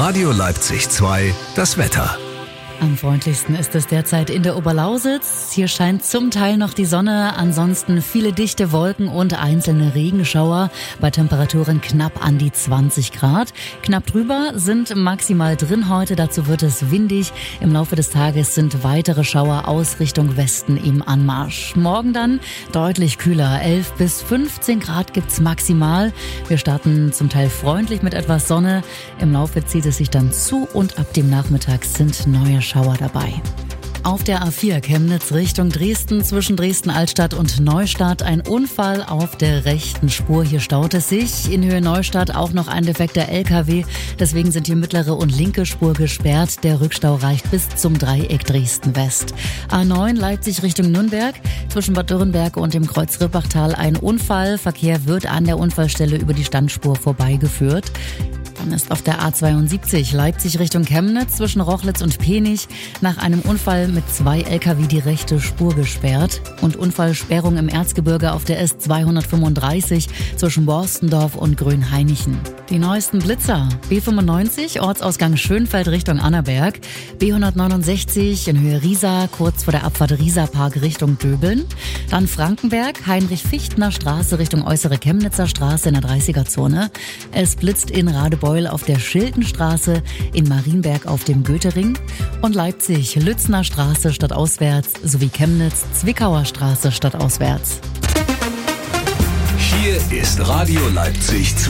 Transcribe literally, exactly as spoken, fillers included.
Radio Leipzig zwei, das Wetter. Am freundlichsten ist es derzeit in der Oberlausitz. Hier scheint zum Teil noch die Sonne, ansonsten viele dichte Wolken und einzelne Regenschauer bei Temperaturen knapp an die zwanzig Grad. Knapp drüber sind maximal drin heute, dazu wird es windig. Im Laufe des Tages sind weitere Schauer aus Richtung Westen im Anmarsch. Morgen dann deutlich kühler, elf bis fünfzehn Grad gibt's maximal. Wir starten zum Teil freundlich mit etwas Sonne. Im Laufe zieht es sich dann zu und ab dem Nachmittag sind neue Schauer dabei. Auf der A vier Chemnitz Richtung Dresden zwischen Dresden-Altstadt und Neustadt ein Unfall auf der rechten Spur. Hier staut es sich. In Höhe Neustadt auch noch ein defekter L K W. Deswegen sind die mittlere und linke Spur gesperrt. Der Rückstau reicht bis zum Dreieck Dresden-West. A neun Leipzig Richtung Nürnberg. Zwischen Bad Dürrenberg und dem Kreuz Rippachtal ein Unfall. Verkehr wird an der Unfallstelle über die Standspur vorbeigeführt. Dann ist auf der A zweiundsiebzig Leipzig Richtung Chemnitz zwischen Rochlitz und Penich nach einem Unfall mit zwei L K W die rechte Spur gesperrt. Und Unfallsperrung im Erzgebirge auf der S zweihundertfünfunddreißig zwischen Borstendorf und Grünhainichen. Die neuesten Blitzer. B fünfundneunzig, Ortsausgang Schönfeld Richtung Annaberg. B hundertneunundsechzig in Höhe Riesa, kurz vor der Abfahrt Riesa-Park Richtung Döbeln. Dann Frankenberg, Heinrich-Fichtner Straße Richtung Äußere Chemnitzer Straße in der dreißiger-Zone. Es blitzt in Radebeul auf der Schildenstraße, in Marienberg auf dem Goethering und Leipzig Lützner Straße stadtauswärts sowie Chemnitz Zwickauer Straße stadtauswärts. Hier ist Radio Leipzig zwei.